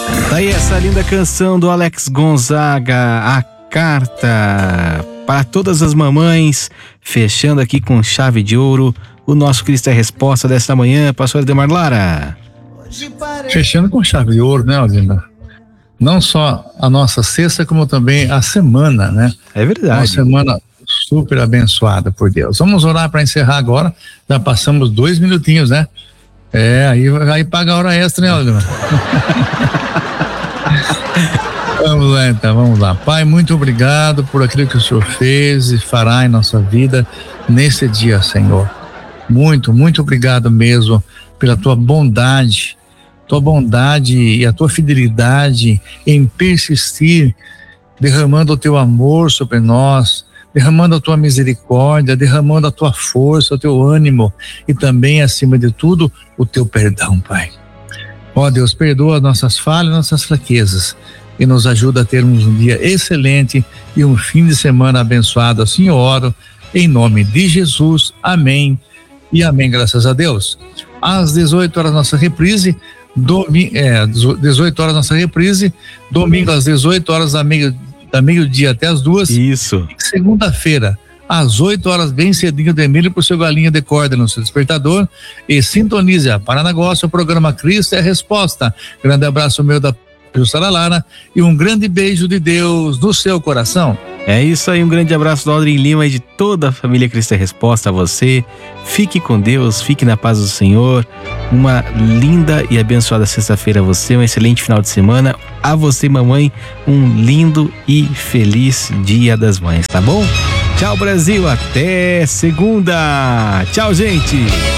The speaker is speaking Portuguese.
Tá aí essa linda canção do Alex Gonzaga, A Carta, para todas as mamães, fechando aqui com chave de ouro o nosso Cristo é Resposta desta manhã, pastor Ademar Lara. Fechando com chave de ouro, né, Olinda? Não só a nossa sexta, como também a semana, né? É verdade. Uma semana super abençoada por Deus. Vamos orar para encerrar agora. Já passamos 2 minutinhos, né? Aí paga a hora extra, né, Olinda? Vamos lá então, vamos lá. Pai, muito obrigado por aquilo que o Senhor fez e fará em nossa vida nesse dia, Senhor. Muito, muito obrigado mesmo pela tua bondade e a tua fidelidade em persistir, derramando o teu amor sobre nós, derramando a tua misericórdia, derramando a tua força, o teu ânimo e também, acima de tudo, o teu perdão, Pai. Ó Deus, perdoa nossas falhas, nossas fraquezas e nos ajuda a termos um dia excelente e um fim de semana abençoado. Assim eu oro, em nome de Jesus. Amém e amém, graças a Deus. Às 18 horas nossa reprise, 18 horas nossa reprise, domingo às 18 horas da meio-dia até as 2. Isso. E segunda-feira, às 8 horas, bem cedinho, Demílio, por seu galinha de corda no seu despertador, e sintonize a Paranagócio, o programa Cristo é a Resposta. Grande abraço meu da Jussara Lara e um grande beijo de Deus no seu coração. É isso aí, um grande abraço do Aldrin Lima e de toda a família Cristo é Resposta a você. Fique com Deus, fique na paz do Senhor. Uma linda e abençoada sexta-feira a você, um excelente final de semana. A você, mamãe, um lindo e feliz Dia das Mães, tá bom? Tchau, Brasil, até segunda. Tchau, gente.